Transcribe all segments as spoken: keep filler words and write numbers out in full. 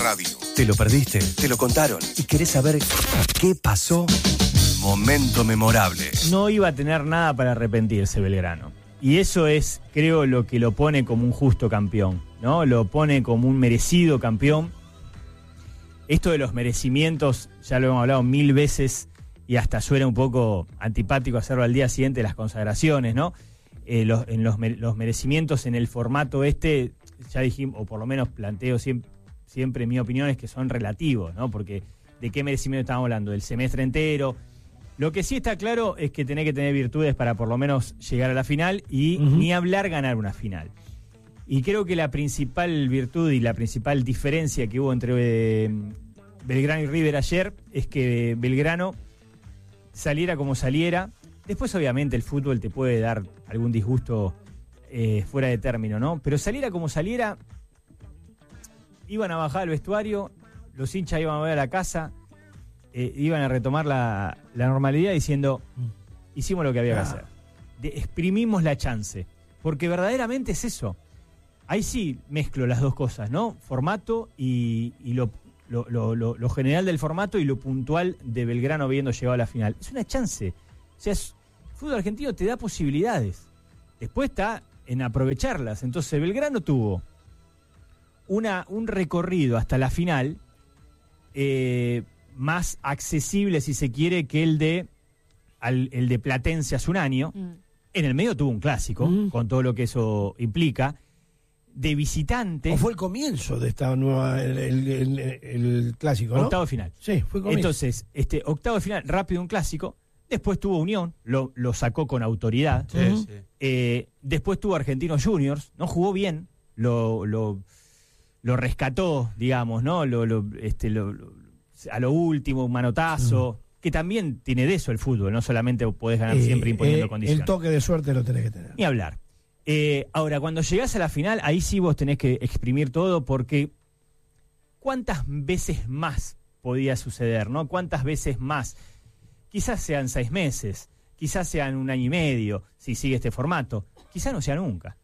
radio. ¿Te lo perdiste? ¿Te lo contaron? ¿Y querés saber qué pasó? Momento memorable. No iba a tener nada para arrepentirse Belgrano. Y eso es, creo, lo que lo pone como un justo campeón, ¿no? Lo pone como un merecido campeón. Esto de los merecimientos, ya lo hemos hablado mil veces y hasta suena un poco antipático hacerlo al día siguiente de las consagraciones, ¿no? Eh, los, en los, los merecimientos en el formato este, ya dijimos, o por lo menos planteo siempre, siempre mi opinión es que son relativos, ¿no? Porque ¿de qué merecimiento estamos hablando? ¿Del semestre entero? Lo que sí está claro es que tenés que tener virtudes para por lo menos llegar a la final y uh-huh. ni hablar ganar una final. Y creo que la principal virtud y la principal diferencia que hubo entre eh, Belgrano y River ayer es que Belgrano saliera como saliera. Después obviamente el fútbol te puede dar algún disgusto eh, fuera de término, ¿no? Pero saliera como saliera, iban a bajar al vestuario, los hinchas iban a ver a la casa, eh, iban a retomar la, la normalidad diciendo, hicimos lo que había que hacer. De, exprimimos la chance, porque verdaderamente es eso. Ahí sí mezclo las dos cosas, ¿no? Formato y, y lo, lo, lo, lo, lo general del formato y lo puntual de Belgrano habiendo llegado a la final. Es una chance. O sea, es, el fútbol argentino te da posibilidades. Después está en aprovecharlas. Entonces Belgrano tuvo una, un recorrido hasta la final eh, más accesible, si se quiere, que el de, al, el de Platense hace un año. Mm. En el medio tuvo un clásico, mm. con todo lo que eso implica. De visitante. O fue el comienzo de esta nueva, el, el, el, el clásico, ¿no? Octavo final. Sí, fue comienzo. Entonces, este octavo final, rápido un clásico. Después tuvo Unión, lo, lo sacó con autoridad. Sí, uh-huh. sí. Eh, después tuvo Argentinos Juniors, no jugó bien, lo, lo, lo rescató, digamos, ¿no? Lo, lo, este, lo, lo, a lo último, un manotazo. Uh-huh. Que también tiene de eso el fútbol, no solamente podés ganar eh, siempre imponiendo eh, condiciones. El toque de suerte lo tenés que tener. Ni hablar. Eh, ahora, cuando llegás a la final, ahí sí vos tenés que exprimir todo, porque ¿cuántas veces más podía suceder, no? ¿Cuántas veces más? Quizás sean seis meses, quizás sean un año y medio, si sigue este formato. Quizás no sea nunca.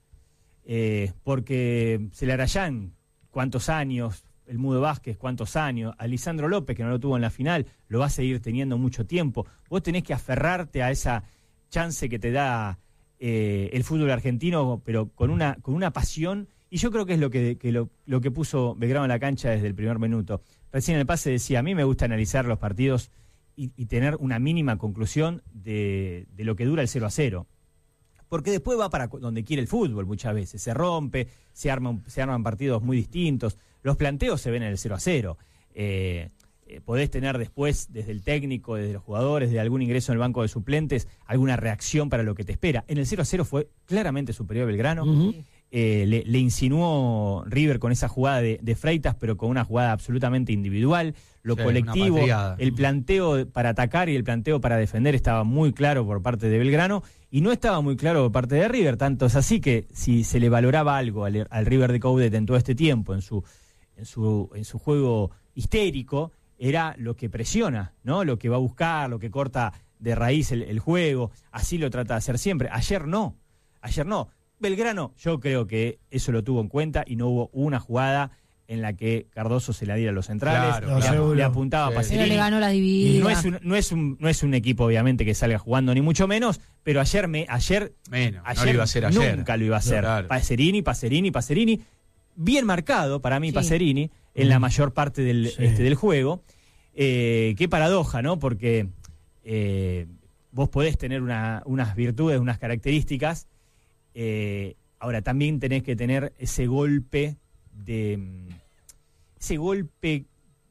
Eh, porque Celarayán, ¿cuántos años? El Mudo Vázquez, ¿cuántos años? A Lisandro López, que no lo tuvo en la final, lo va a seguir teniendo mucho tiempo. Vos tenés que aferrarte a esa chance que te da Eh, el fútbol argentino, pero con una con una pasión, y yo creo que es lo que, que lo, lo que puso Belgrano en la cancha desde el primer minuto. Recién en el pase decía, a mí me gusta analizar los partidos y, y tener una mínima conclusión de, de lo que dura el cero a cero, porque después va para donde quiere el fútbol muchas veces, se rompe, se arman, se arman partidos muy distintos, los planteos se ven en el cero a cero. Eh, Eh, podés tener después, desde el técnico, desde los jugadores, de algún ingreso en el banco de suplentes, alguna reacción para lo que te espera. En el cero a cero fue claramente superior a Belgrano. Uh-huh. Eh, le, le insinuó River con esa jugada de, de Freitas, pero con una jugada absolutamente individual. Lo sí, colectivo, el planteo para atacar y el planteo para defender estaba muy claro por parte de Belgrano y no estaba muy claro por parte de River. Tanto es así que si se le valoraba algo al, al River de Coudet en todo este tiempo, en su, en su, en su juego histérico, era lo que presiona, ¿no? Lo que va a buscar, lo que corta de raíz el, el juego. Así lo trata de hacer siempre. Ayer no, ayer no. Belgrano, yo creo que eso lo tuvo en cuenta y no hubo una jugada en la que Cardoso se la diera a los centrales, claro, le, le apuntaba sí. a Pacerini. Pero le ganó la dividida. No es, un, no, es un, no es un equipo, obviamente, que salga jugando, ni mucho menos, pero ayer, me, ayer, menos, ayer no lo iba a hacer ayer. Nunca lo iba a hacer. No, claro. Pacerini, Pacerini, Pacerini. Bien marcado para mí sí. Pacerini en mm. la mayor parte del, sí. este, del juego. Eh, qué paradoja, ¿no? Porque eh, vos podés tener una, unas virtudes, unas características, eh, ahora también tenés que tener ese golpe de ese golpe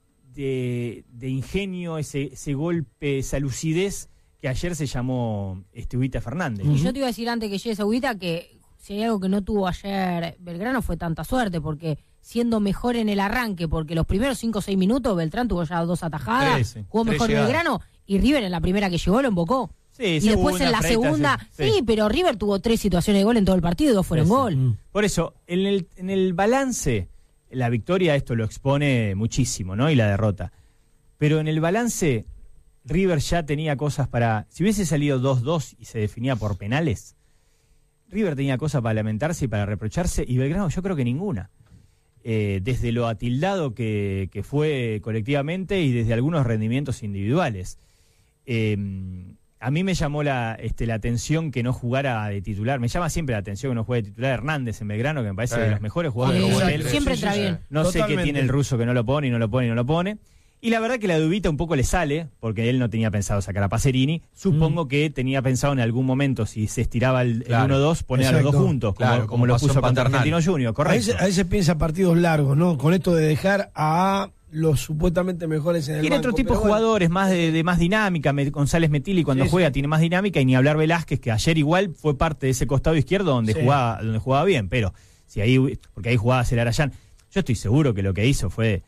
de, de ingenio, ese, ese golpe, esa lucidez que ayer se llamó este, Huguita Fernández. Y yo te iba a decir antes que llegue esa Huguita que si hay algo que no tuvo ayer Belgrano fue tanta suerte, porque siendo mejor en el arranque, porque los primeros cinco o seis minutos Beltrán tuvo ya dos atajadas, tres, sí. jugó mejor llegadas. Belgrano, y River en la primera que llegó lo embocó. Sí, y segunda, después en la Freitas, segunda, sí, sí. sí, pero River tuvo tres situaciones de gol en todo el partido y dos fueron sí, gol. Sí. Por eso, en el, en el balance, la victoria esto lo expone muchísimo, ¿no? Y la derrota. Pero en el balance, River ya tenía cosas para... Si hubiese salido dos dos y se definía por penales, River tenía cosas para lamentarse y para reprocharse, y Belgrano yo creo que ninguna. eh, desde lo atildado que, que fue colectivamente y desde algunos rendimientos individuales. Eh, a mí me llamó la, este, la atención que no jugara de titular. Me llama siempre la atención que no juegue de titular Hernández en Belgrano, que me parece sí. de los mejores jugadores. Sí, de sí, siempre entra bien. No Totalmente. sé qué tiene el ruso que no lo pone y no lo pone y no lo pone. Y la verdad que la dubita un poco le sale, porque él no tenía pensado sacar a Pacerini. Supongo mm. que tenía pensado en algún momento, si se estiraba el, claro. el uno dos, poner Exacto. a los dos juntos, como, claro, como, como lo puso contra Argentino Junior, correcto. A veces piensa partidos largos, ¿no? Con esto de dejar a los supuestamente mejores en el Tiene banco, otro tipo de bueno. jugadores, más de, de más dinámica. González Metilli cuando sí, juega sí. tiene más dinámica, y ni hablar Velázquez, que ayer igual fue parte de ese costado izquierdo donde, sí. jugaba, donde jugaba bien, pero si ahí, porque ahí jugaba Celarayán. Yo estoy seguro que lo que hizo fue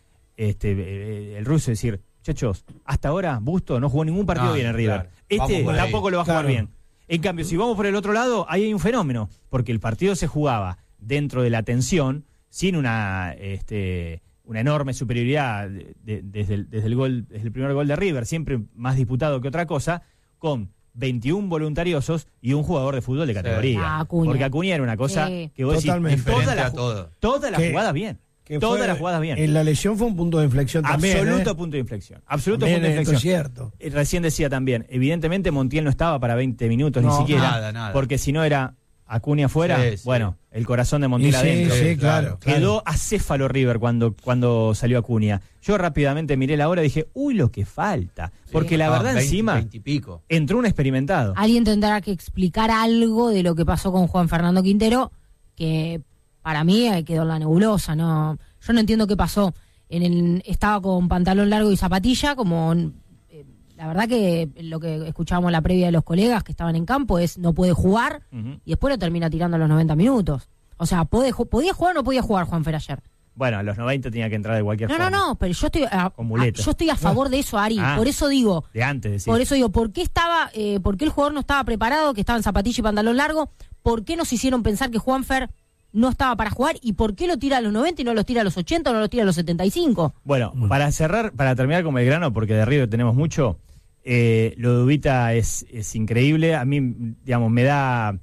este el ruso decir, muchachos, hasta ahora Busto no jugó ningún partido no, bien en River. Claro. Este tampoco lo va a jugar claro. bien. En cambio, si vamos por el otro lado, ahí hay un fenómeno, porque el partido se jugaba dentro de la tensión, sin una este, una enorme superioridad de, de, desde, el, desde el gol, desde el primer gol de River, siempre más disputado que otra cosa, con veintiún voluntariosos y un jugador de fútbol de categoría. Sí. Ah, Acuña. Porque Acuña era una cosa sí. que vos Totalmente decís, toda la, todo. toda la jugada bien. Que Todas las jugadas bien. En la lesión fue un punto de inflexión también. Absoluto ¿eh? punto de inflexión. Absoluto también punto de inflexión. Es cierto. Recién decía también, evidentemente Montiel no estaba para veinte minutos no, ni siquiera. Nada, nada. Porque si no era Acuña afuera, sí, sí. bueno, el corazón de Montiel sí, adentro. Sí, claro, Quedó claro. acéfalo River cuando, cuando salió Acuña. Yo rápidamente miré la hora y dije, uy, lo que falta. Porque sí. la verdad ah, veinte, encima veinte y pico. entró un experimentado. Alguien tendrá que explicar algo de lo que pasó con Juan Fernando Quintero, que para mí quedó en la nebulosa, ¿no? Yo no entiendo qué pasó. En el, estaba con pantalón largo y zapatilla, como eh, la verdad que lo que escuchábamos en la previa de los colegas que estaban en campo es no puede jugar uh-huh. y después lo termina tirando a los noventa minutos. O sea, ¿puede, ¿podía jugar o no podía jugar Juanfer ayer? Bueno, a los noventa tenía que entrar de cualquier no, forma. No, no, no, pero yo estoy a, a, yo estoy a favor de eso, Ari. Ah, por eso digo. De antes, decís. Por eso digo, ¿por qué estaba, eh, por qué el jugador no estaba preparado, que estaba en zapatilla y pantalón largo? ¿Por qué nos hicieron pensar que Juanfer no estaba para jugar? ¿Y por qué lo tira a los noventa y no los tira a los ochenta o no los tira a los setenta y cinco? Bueno, bueno. para cerrar, para terminar con Belgrano, porque de River tenemos mucho, eh, lo de Ubita es, es increíble. A mí, digamos, me da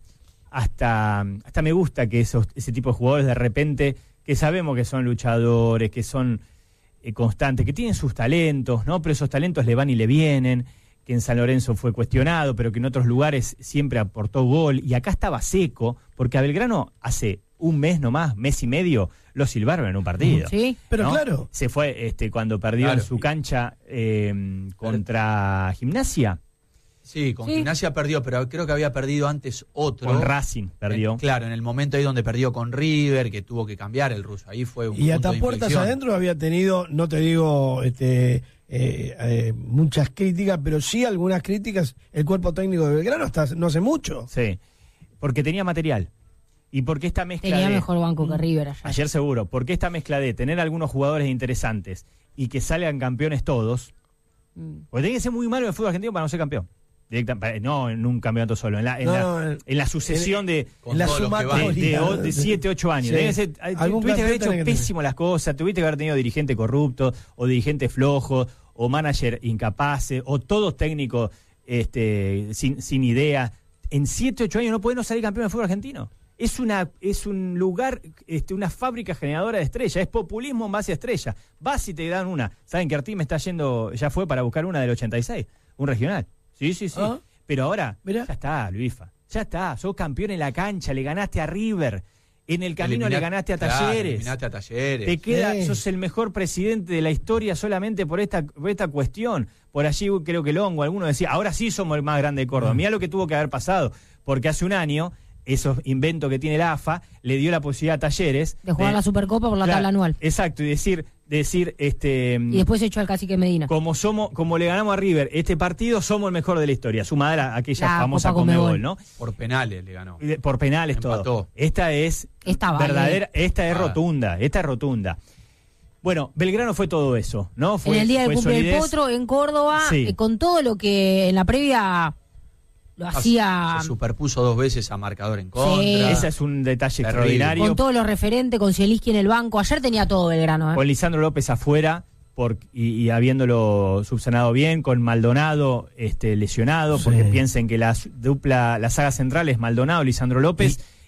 hasta, hasta me gusta que esos, ese tipo de jugadores de repente, que sabemos que son luchadores, que son eh, constantes, que tienen sus talentos, ¿no? Pero esos talentos le van y le vienen, que en San Lorenzo fue cuestionado, pero que en otros lugares siempre aportó gol, y acá estaba seco, porque a Belgrano hace un mes nomás, mes y medio, lo silbaron en un partido. Sí, pero ¿no? claro. Se fue este cuando perdió claro. en su cancha eh, contra Gimnasia. Sí, con sí. Gimnasia perdió, pero creo que había perdido antes otro. Con Racing perdió. Eh, claro, en el momento ahí donde perdió con River, que tuvo que cambiar el ruso. Ahí fue un y hasta puertas adentro había tenido, no te digo este eh, eh, muchas críticas, pero sí algunas críticas el cuerpo técnico de Belgrano hasta no hace mucho. Sí, porque tenía material. Y porque esta mezcla tenía de, mejor banco que River ayer. Ayer seguro. Porque esta mezcla de tener algunos jugadores interesantes y que salgan campeones todos. Mm. Porque tiene que ser muy malo el fútbol argentino para no ser campeón. Directa, no en un campeonato solo, en la, en no, la, no, en la sucesión de, en la de, de, de siete, ocho años. Sí. Ser, tuviste que haber hecho que pésimo las cosas, tuviste que haber tenido dirigente corrupto, o dirigente flojo, o manager incapaces, o todos técnicos este, sin, sin idea. En siete, ocho años no podés no salir campeón del fútbol argentino. Es una es un lugar, este, una fábrica generadora de estrellas, es populismo en base a estrellas. Vas y te dan una. Saben que Artí me está yendo, ya fue para buscar una del ochenta y seis, un regional. Sí, sí, sí. ¿Ah? Pero ahora, ¿Mirá? ya está, Luisfa. Ya está, sos campeón en la cancha, le ganaste a River. En el camino Eliminat, le ganaste a Talleres. Claro, eliminaste a Talleres. Te queda, sí. sos el mejor presidente de la historia solamente por esta, por esta cuestión. Por allí creo que Longo, alguno decía, ahora sí somos el más grande de Córdoba. Mm. Mirá lo que tuvo que haber pasado. Porque hace un año, esos inventos que tiene la A F A, le dio la posibilidad a Talleres. De jugar de, la Supercopa por la claro, tabla anual. Exacto, y decir... decir este y después echó al cacique Medina. Como somos, como le ganamos a River este partido, somos el mejor de la historia, sumada a aquella la famosa Conmebol, ¿no? Por penales le ganó. Por penales Empató. Todo. Esta es esta verdadera, vale. esta es ah. rotunda, esta es rotunda. Bueno, Belgrano fue todo eso, ¿no? Fue, en el día del cumple solidez. del Potro en Córdoba, sí. eh, con todo lo que en la previa lo hacía. Se superpuso dos veces a marcador en contra. Sí. Ese es un detalle Terrible. extraordinario. Con todos los referentes, con Zielinski en el banco. Ayer tenía todo Belgrano. ¿eh? Con Lisandro López afuera por, y, y habiéndolo subsanado bien, con Maldonado este, lesionado, sí. porque piensen que la dupla, la saga central es Maldonado, Lisandro López,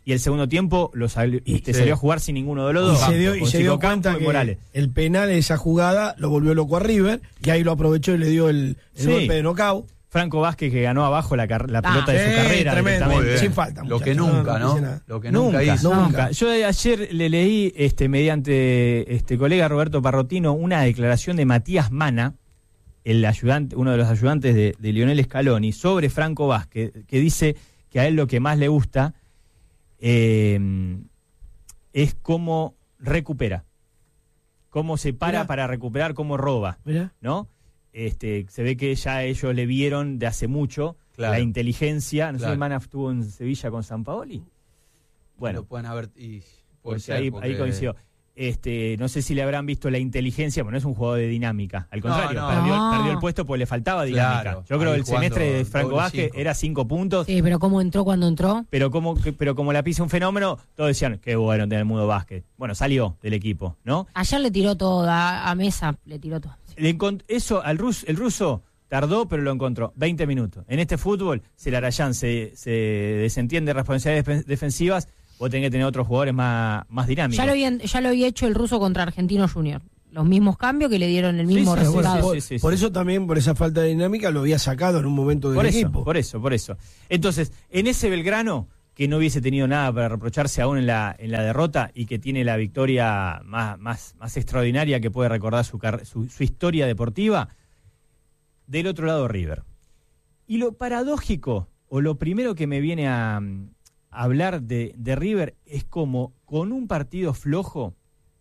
y el segundo tiempo lo salió, y te sí. salió a jugar sin ninguno de los dos. Y se dio, y se dio cuenta que Morales. el penal de esa jugada lo volvió loco a River, y ahí lo aprovechó y le dio el, el sí. golpe de knockout. Franco Vázquez, que ganó abajo la, la pelota ah, de su eh, carrera. Tremendo, sin falta. Lo que muchachos. nunca, ¿no? No, no Lo que Nunca, nunca hizo. nunca. Yo ayer le leí, este, mediante este colega Roberto Parrotino, una declaración de Matías Mana, el ayudante, uno de los ayudantes de, de Lionel Scaloni, sobre Franco Vázquez, que dice que a él lo que más le gusta eh, es cómo recupera, cómo se para Mirá. para recuperar, cómo roba, Mirá. ¿no? Este, se ve que ya ellos le vieron de hace mucho Claro. la inteligencia. No Claro. sé si Mana estuvo en Sevilla con Sampaoli. Bueno, Lo pueden haber. Y, puede porque ser, ahí, porque- ahí coincidió. Este, no sé si le habrán visto la inteligencia, pero no es un jugador de dinámica. Al contrario, no. perdió, No. perdió el puesto porque le faltaba dinámica. Claro, Yo creo que ahí el semestre jugando de Franco doble Vázquez cinco. era cinco puntos, Sí, pero cómo entró cuando entró. pero como, pero como la pisa un fenómeno, todos decían, qué bueno tener el mundo básquet. Bueno, salió del equipo, ¿no? Ayer le tiró todo, a, a Mesa le tiró todo. Le encont- eso al rus, el ruso tardó, pero lo encontró. veinte minutos. En este fútbol, si el Arayán se, se desentiende de responsabilidades defensivas, vos tenés que tener otros jugadores más, más dinámicos. Ya lo, habían, ya lo había hecho el ruso contra Argentino Junior. Los mismos cambios que le dieron el Sí, mismo sí, Pero bueno, resultado. por, sí, sí, por sí. eso también, por esa falta de dinámica, lo había sacado en un momento del Por eso, equipo. por eso, por eso. Entonces, en ese Belgrano, que no hubiese tenido nada para reprocharse aún en la, en la derrota y que tiene la victoria más, más, más extraordinaria que puede recordar su, car- su, su historia deportiva, del otro lado River. Y lo paradójico, o lo primero que me viene a, a hablar de, de River, es como con un partido flojo,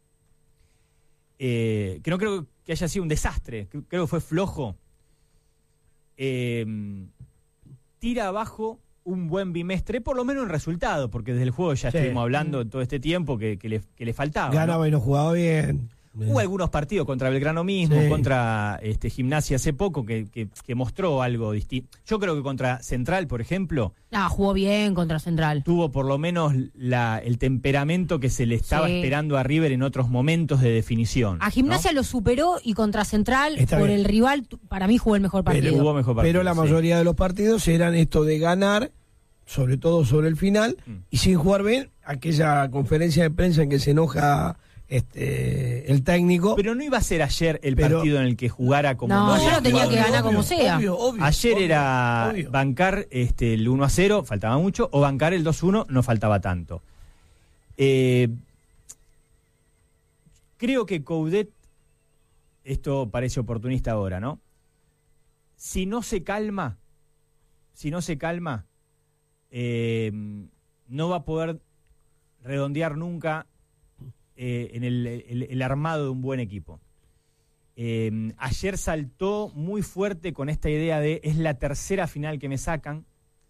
eh, que no creo que haya sido un desastre, que- creo que fue flojo, eh, tira abajo un buen bimestre, por lo menos en resultado, porque desde el juego ya Sí. estuvimos hablando todo este tiempo que, que, le, que le faltaba. ¿no? Ganaba y no jugaba bien. Hubo algunos partidos contra Belgrano mismo, Sí. contra este Gimnasia hace poco, que, que, que mostró algo distinto. Yo creo que contra Central, por ejemplo, Ah, jugó bien contra Central. tuvo por lo menos la, el temperamento que se le estaba Sí. esperando a River en otros momentos de definición. A Gimnasia ¿no? lo superó y contra Central, Está por bien. el rival, tu- para mí jugó el mejor Pero partido. Jugó mejor partido, Pero la sí. mayoría de los partidos eran esto de ganar, sobre todo sobre el final, Mm. y sin jugar bien, aquella conferencia de prensa en que se enoja este el técnico. Pero no iba a ser ayer el Pero- partido en el que jugara como No, había yo lo tenía jugado. que ganar como sea. obvio, obvio, Ayer obvio, era obvio. bancar este, el uno a cero, faltaba mucho, o bancar el dos uno, no faltaba tanto. Eh, creo que Coudet, esto parece oportunista ahora, ¿no? Si no se calma, si no se calma, eh, no va a poder redondear nunca eh, en el, el- el armado de un buen equipo. Eh, ayer saltó muy fuerte con esta idea de es la tercera final que me sacan.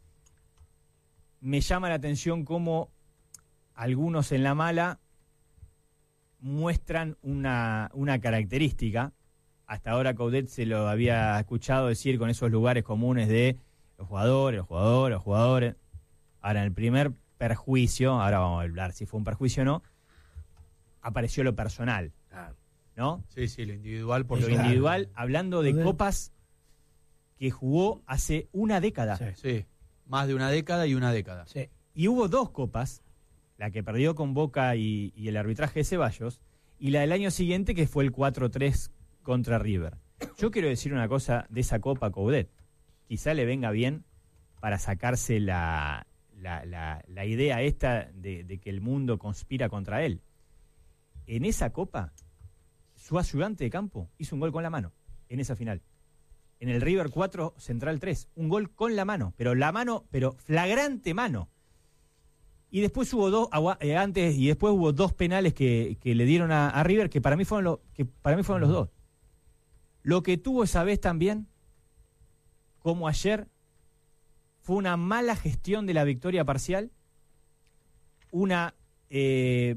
Me llama la atención cómo algunos en la mala muestran una, una característica. Hasta ahora Coudet se lo había escuchado decir con esos lugares comunes de los jugadores, los jugadores, los jugadores. Ahora, en el primer perjuicio, ahora vamos a hablar si fue un perjuicio o no, apareció lo personal, ¿no? Sí, sí, lo individual por Lo Claro. individual, hablando de Coudet. copas que jugó hace una década. Sí. Sí, más de una década y una década. Sí. Y hubo dos copas, la que perdió con Boca y, y el arbitraje de Ceballos, y la del año siguiente que fue el cuatro tres contra River. Yo quiero decir una cosa de esa copa a Coudet. Quizá le venga bien para sacarse la, la, la, la idea esta de, de que el mundo conspira contra él. En esa copa, su ayudante de campo hizo un gol con la mano, en esa final. En el River cuatro, Central tres, un gol con la mano, pero la mano, pero flagrante mano. Y después hubo dos, agua- eh, antes y después hubo dos penales que, que le dieron a, a River, que para mí fueron lo, que para mí fueron los dos. Lo que tuvo esa vez también, como ayer, fue una mala gestión de la victoria parcial, una eh,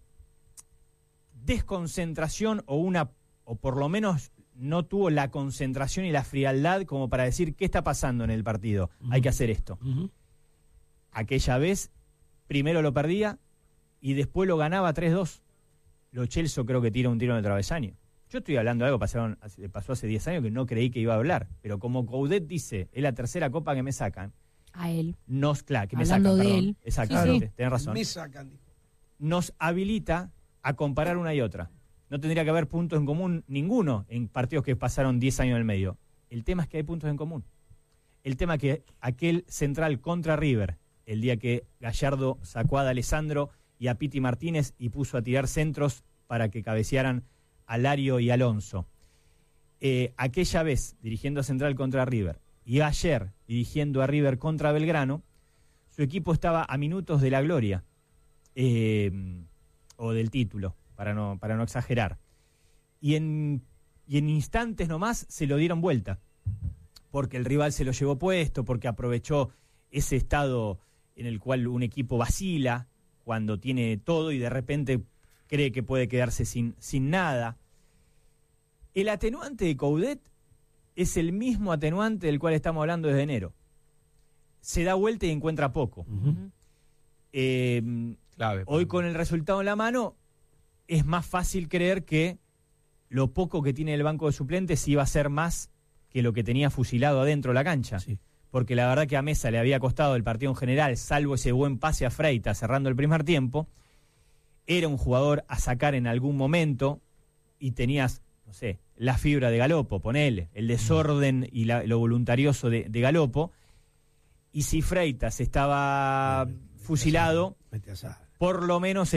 desconcentración o una, o por lo menos no tuvo la concentración y la frialdad como para decir qué está pasando en el partido, hay que hacer esto. Ujú. Aquella vez, primero lo perdía y después lo ganaba tres dos. Lo Chelsea creo que tira un tiro en el travesaño. Yo estoy hablando de algo que pasaron, hace- pasó hace diez años que no creí que iba a hablar, pero como Coudet dice, es la tercera copa que me sacan, A él. Nos, claro, que me Hablando sacan, de perdón. él. Exactamente, Sí, sí. tenés razón. Me sacan, dijo. Nos habilita a comparar una y otra. No tendría que haber puntos en común ninguno en partidos que pasaron diez años en el medio. El tema es que hay puntos en común. El tema es que aquel central contra River, el día que Gallardo sacó a D'Alessandro y a Piti Martínez y puso a tirar centros para que cabecearan a Lario y Alonso. Eh, aquella vez, dirigiendo a Central contra River, y ayer, dirigiendo a River contra Belgrano, su equipo estaba a minutos de la gloria, eh, o del título, para no, para no exagerar. Y en, y en instantes nomás se lo dieron vuelta, porque el rival se lo llevó puesto, porque aprovechó ese estado en el cual un equipo vacila cuando tiene todo y de repente cree que puede quedarse sin, sin nada. El atenuante de Coudet es el mismo atenuante del cual estamos hablando desde enero. Se da vuelta y encuentra poco. Uh-huh. Eh, Clave. hoy con el resultado en la mano es más fácil creer que lo poco que tiene el banco de suplentes iba a ser más que lo que tenía fusilado adentro de la cancha. Sí. Porque la verdad que a Mesa le había costado el partido en general, salvo ese buen pase a Freitas cerrando el primer tiempo. Era un jugador a sacar en algún momento y tenías, no sé, la fibra de Galopo, ponele, el desorden y la, lo voluntarioso de, de Galopo. Y si Freitas estaba fusilado, por lo menos el